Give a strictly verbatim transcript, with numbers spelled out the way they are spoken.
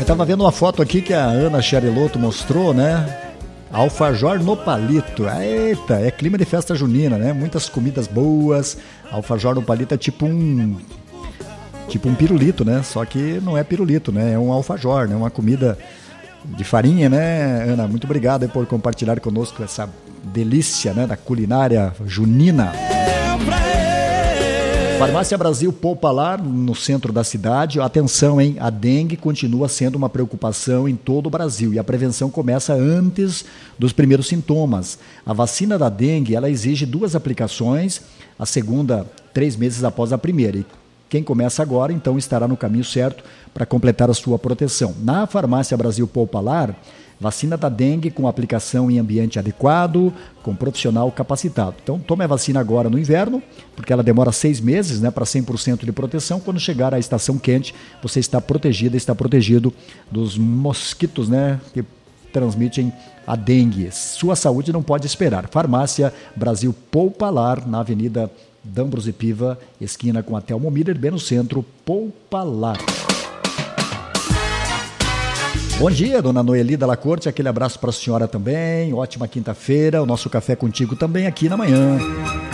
Tava vendo uma foto aqui que a Ana Chariloto mostrou, né? Alfajor no palito. Eita, é clima de festa junina, né? Muitas comidas boas. Alfajor no palito é tipo um... Tipo um pirulito, né? Só que não é pirulito, né? É um alfajor, né? Uma comida de farinha, né, Ana? Muito obrigado aí por compartilhar conosco essa delícia, né? Da culinária junina. Farmácia Brasil Poupa Lar, no centro da cidade. Atenção, hein? A dengue continua sendo uma preocupação em todo o Brasil e a prevenção começa antes dos primeiros sintomas. A vacina da dengue, ela exige duas aplicações, a segunda três meses após a primeira. E quem começa agora, então, estará no caminho certo para completar a sua proteção. Na Farmácia Brasil Poupa Lar, vacina da dengue com aplicação em ambiente adequado, com profissional capacitado. Então, tome a vacina agora no inverno, porque ela demora seis meses, né, para cem por cento de proteção. Quando chegar à estação quente, você está protegida, está protegido dos mosquitos, né, que transmitem a dengue. Sua saúde não pode esperar. Farmácia Brasil Poupa Lar, na Avenida D'Ambrosio Piva, esquina com a Telmo Miller, bem no centro, Poupa Lar. Bom dia, dona Noeli Dalla Corte, aquele abraço para a senhora também, ótima quinta-feira, o nosso café contigo também aqui na manhã.